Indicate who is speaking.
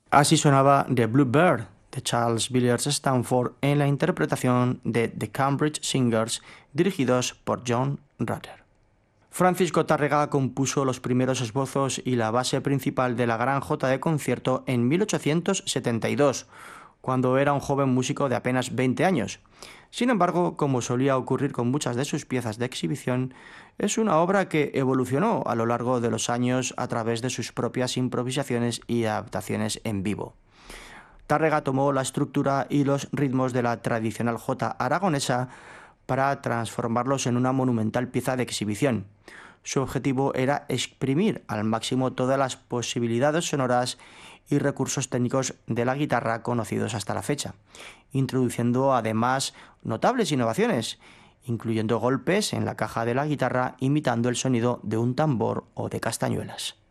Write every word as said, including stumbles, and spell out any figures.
Speaker 1: Así sonaba The Blue Bird de Charles Villiers Stanford en la interpretación de The Cambridge Singers, dirigidos por John Rutter. Francisco Tárrega compuso los primeros esbozos y la base principal de la Gran Jota de concierto en mil ochocientos setenta y dos, cuando era un joven músico de apenas veinte años. Sin embargo, como solía ocurrir con muchas de sus piezas de exhibición, es una obra que evolucionó a lo largo de los años a través de sus propias improvisaciones y adaptaciones en vivo. Tárrega tomó la estructura y los ritmos de la tradicional jota aragonesa para transformarlos en una monumental pieza de exhibición. Su objetivo era exprimir al máximo todas las posibilidades sonoras y recursos técnicos de la guitarra conocidos hasta la fecha, introduciendo además notables innovaciones, incluyendo golpes en la caja de la guitarra imitando el sonido de un tambor o de castañuelas.